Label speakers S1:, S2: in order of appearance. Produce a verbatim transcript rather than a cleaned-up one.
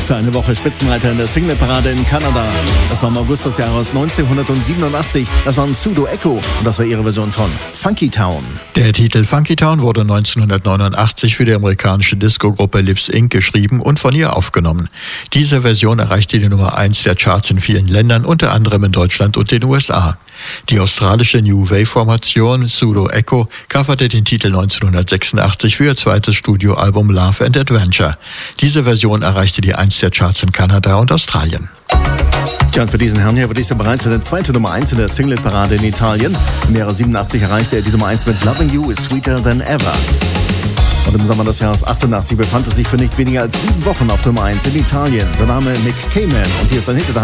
S1: Für eine Woche Spitzenreiter in der Singleparade in Kanada. Das war im August des Jahres neunzehnhundertsiebenundachtzig. Das waren Pseudo Echo und das war ihre Version von Funky Town.
S2: Der Titel Funky Town wurde neunzehnhundertneunundachtzig für die amerikanische Disco-Gruppe Lips Incorporated geschrieben und von ihr aufgenommen. Diese Version erreichte die Nummer eins der Charts in vielen Ländern, unter anderem in Deutschland und den U S A. Die australische New Wave-Formation Pseudo Echo coverte den Titel neunzehnhundertsechsundachtzig für ihr zweites Studioalbum Love and Adventure. Diese Version erreichte die eins der Charts in Kanada und Australien.
S1: Tja, und für diesen Herrn hier wird dies ja bereits seine zweite Nummer eins in der Singleparade in Italien. Im Jahre siebenundachtzig erreichte er die Nummer eins mit Loving You is Sweeter Than Ever. Und im Sommer des Jahres achtundachtzig befand er sich für nicht weniger als sieben Wochen auf Nummer eins in Italien. Sein Name Nick Cayman und hier ist ein Hit.